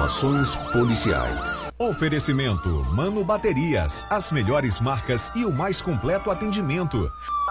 Informações policiais. Oferecimento Mano Baterias, as melhores marcas e o mais completo atendimento.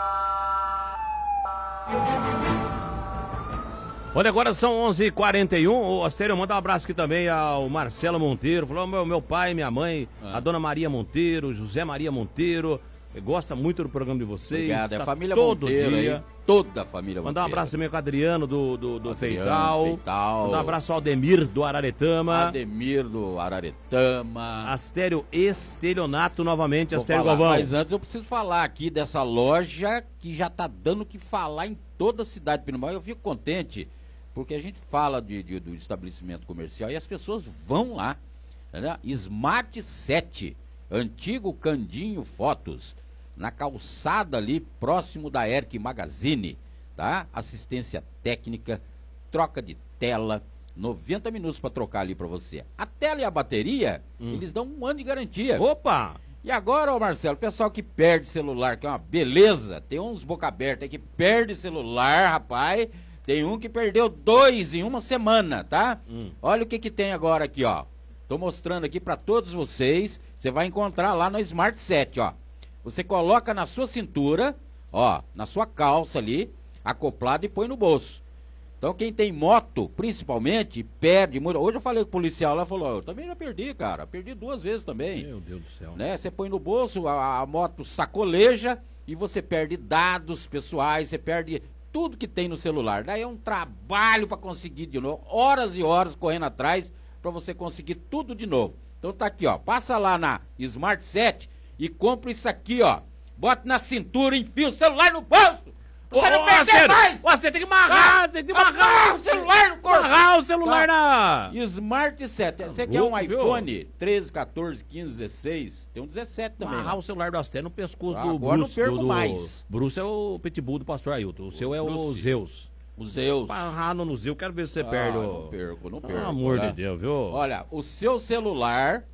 Olha, agora são 11h41. O Astério, manda um abraço aqui também ao Marcelo Monteiro. Falou, meu pai, minha mãe, a dona Maria Monteiro, José Maria Monteiro. Gosta muito do programa de vocês. Obrigado, tá é a família todo Monteiro dia. aí, toda a família Monteiro. Mandar um abraço também com o Adriano do Feital. Feital. Mandar um abraço ao Ademir do Araretama. Ademir do Araretama. Astério Estelionato novamente, Vou Astério falar, Galvão. mas antes eu preciso falar aqui dessa loja que já tá dando o que falar em toda a cidade de Pinambá. Eu fico contente, porque a gente fala do estabelecimento comercial e as pessoas vão lá. Entendeu? Smart 7, antigo Candinho Fotos, na calçada ali, próximo da Eric Magazine, tá? Assistência técnica, troca de tela, 90 minutos para trocar ali para você. A tela e a bateria, eles dão 1 ano de garantia. Opa! E agora, ô Marcelo, o pessoal que perde celular, que é uma beleza, tem uns boca aberta aí que perde celular, rapaz, tem um que perdeu 2 em uma semana, tá? Olha o que tem agora aqui, ó. Tô mostrando aqui para todos vocês, você vai encontrar lá no Smart 7, ó. Você coloca na sua cintura, ó, na sua calça ali, acoplado e põe no bolso. Então quem tem moto, principalmente, perde muito. Hoje eu falei com o policial lá, falou, eu também já perdi, cara, perdi 2 vezes também. Meu Deus do céu. Né? Você põe no bolso, a moto sacoleja e você perde dados pessoais, você perde tudo que tem no celular. Daí é um trabalho para conseguir de novo, horas e horas correndo atrás para você conseguir tudo de novo. Então tá aqui, ó, passa lá na Smart 7 e compra isso aqui, ó. Bota na cintura, enfia o celular no bolso. Você não perde mais! Você tem que amarrar, tem que amarrar o celular no corpo. Amarrar o celular na... Smart 7. Você quer um iPhone 13, 14, 15, 16? Tem um 17 também. Amarrar o celular do Astério no pescoço do agora Bruce. não perco mais. Bruce é o pitbull do pastor Ailton. O seu é o Zeus. O Zeus. Amarrar no Zeus, quero ver se você perde. Não perco. Pelo amor de Deus, viu? Olha, o seu celular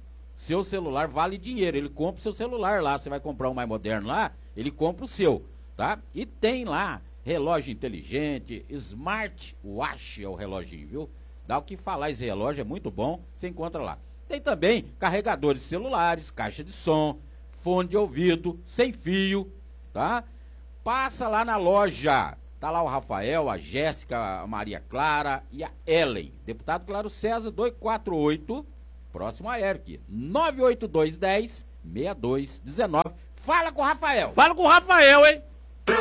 vale dinheiro. Ele compra o seu celular lá. Você vai comprar um mais moderno lá, ele compra o seu, tá? E tem lá relógio inteligente, Smart Watch é o reloginho, viu? Dá o que falar, esse relógio é muito bom, você encontra lá. Tem também carregadores celulares, caixa de som, fone de ouvido, sem fio, tá? Passa lá na loja. Tá lá o Rafael, a Jéssica, a Maria Clara e a Ellen. Deputado Claro César, 248, próximo a ERC, 98210-6219. Fala com o Rafael. Fala com o Rafael, hein?